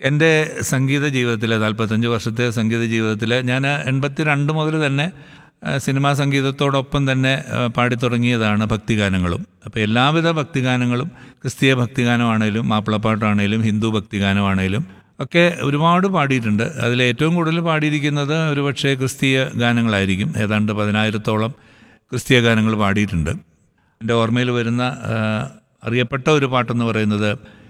എൻ്റെ സംഗീത ജീവിതത്തിൽ 45 വർഷത്തെ സംഗീത ജീവിതത്തിൽ ഞാൻ 82 മുതൽ തന്നെ സിനിമാ സംഗീതത്തോടൊപ്പം തന്നെ പാടിത്തുടങ്ങിയതാണ് ഭക്തിഗാനങ്ങളും. അപ്പോൾ എല്ലാവിധ ഭക്തിഗാനങ്ങളും, ക്രിസ്തീയ ഭക്തിഗാനമാണേലും മാപ്പിളപ്പാട്ടാണേലും ഹിന്ദു ഭക്തിഗാനമാണേലും ഒക്കെ ഒരുപാട് പാടിയിട്ടുണ്ട്. അതിലേറ്റവും കൂടുതൽ പാടിയിരിക്കുന്നത് ഒരുപക്ഷെ ക്രിസ്തീയ ഗാനങ്ങളായിരിക്കും. ഏതാണ്ട് 10,000-ഓളം ക്രിസ്തീയ ഗാനങ്ങൾ പാടിയിട്ടുണ്ട്. എൻ്റെ ഓർമ്മയിൽ വരുന്ന അറിയപ്പെട്ട ഒരു പാട്ടെന്ന് പറയുന്നത്